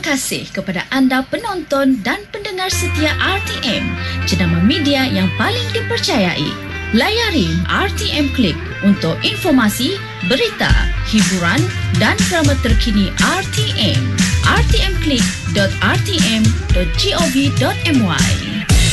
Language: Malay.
kasih kepada anda penonton dan pendengar setia RTM, jenama media yang paling dipercayai. Layari RTM Click untuk informasi, berita, hiburan dan drama terkini RTM. rtmclick.rtm.gov.my